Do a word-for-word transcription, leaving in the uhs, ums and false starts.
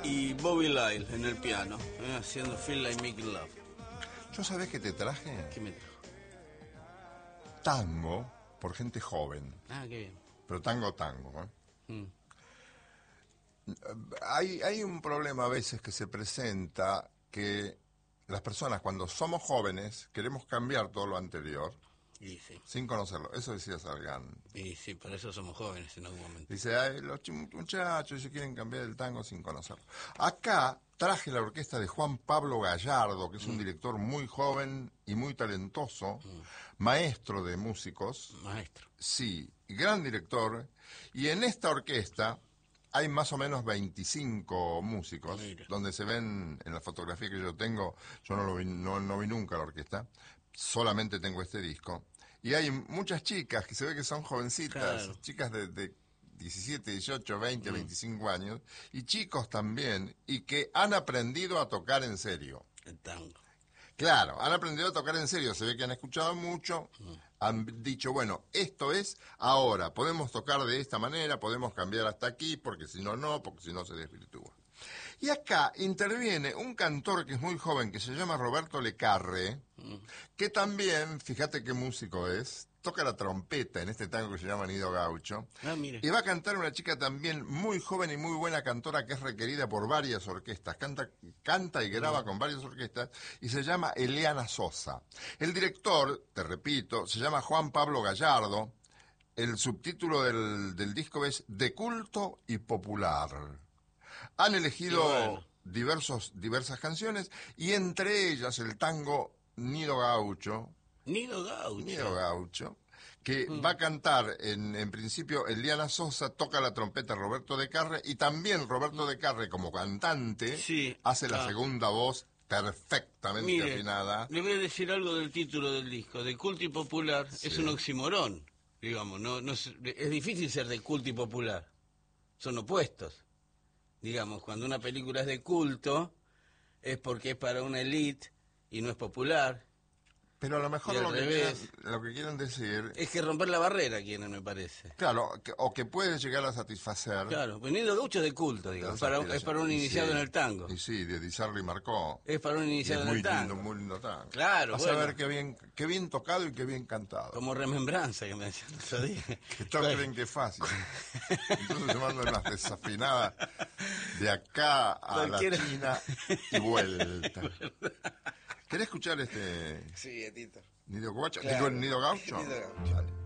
y Bobby Lyle en el piano, eh, haciendo Feel Like Making Love. ¿Yo sabés qué te traje? ¿Qué me trajo? Tango por gente joven. Ah, qué bien. Pero tango, tango, ¿eh? Mm. Hay, hay un problema a veces que se presenta que las personas cuando somos jóvenes queremos cambiar todo lo anterior Y sí. sin conocerlo. Eso decía Salgán. Y sí, por eso somos jóvenes en algún momento. Dice, ay, los ch- muchachos se quieren cambiar el tango sin conocerlo. Acá traje la orquesta de Juan Pablo Gallardo, que es un Mm. director muy joven y muy talentoso, Mm. maestro de músicos. Maestro. Sí, gran director. Y en esta orquesta hay más o menos veinticinco músicos, Mira. donde se ven en la fotografía que yo tengo, yo no lo vi, no, no vi nunca la orquesta, solamente tengo este disco. Y hay muchas chicas que se ve que son jovencitas, Claro. chicas de, de diecisiete, dieciocho, veinte, Mm. veinticinco años, y chicos también, y que han aprendido a tocar en serio. El tango. Claro, han aprendido a tocar en serio, se ve que han escuchado mucho, han dicho, bueno, esto es ahora, podemos tocar de esta manera, podemos cambiar hasta aquí, porque si no, no, porque si no se desvirtúa. Y acá interviene un cantor que es muy joven, que se llama Roberto Lecarre, Mm. que también, fíjate qué músico es, toca la trompeta en este tango que se llama Nido Gaucho. Ah, mire. Y va a cantar una chica también muy joven y muy buena cantora que es requerida por varias orquestas. Canta, canta y graba con varias orquestas y se llama Eliana Sosa. El director, te repito, se llama Juan Pablo Gallardo. El subtítulo del, del disco es De culto y popular. Han elegido Qué bueno. diversos, diversas canciones y entre ellas el tango Nido Gaucho, Nido Gaucho. Nido Gaucho, que Mm. va a cantar en, en principio Eliana Sosa, toca la trompeta Roberto de Carre, y también Roberto de Carre como cantante Sí, hace la ah. segunda voz perfectamente Mire, afinada. le voy a decir algo del título del disco. De culto y popular Sí. es un oximorón, digamos. No, no es, es difícil ser de culto y popular. Son opuestos. Digamos, cuando una película es de culto es porque es para una élite y no es popular. Pero a lo mejor Y al lo que, revés. quieren, lo que quieren decir, Es que romper la barrera quieren, me parece. claro, que- o que puede llegar a satisfacer. Claro, pues Nido Gaucho es de culto, digamos. las Para, es aspiraciones. para un Y iniciado sí, en el tango. Y sí, de Di Sarli Marcó. Es para un Y iniciado es en muy el tango. lindo, muy lindo tango. Claro, Vas bueno. a ver qué bien, qué bien tocado y qué bien cantado. Como remembranza que me decían el otro día. Que todos creen que es fácil. Entonces se mandan unas desafinadas de acá a Cualquiera. la China y vuelta. ¿Querés escuchar este Sí, Tito. Nido Gaucho? Claro. Digo, el Nido Gaucho. Nido Gaucho. Dale.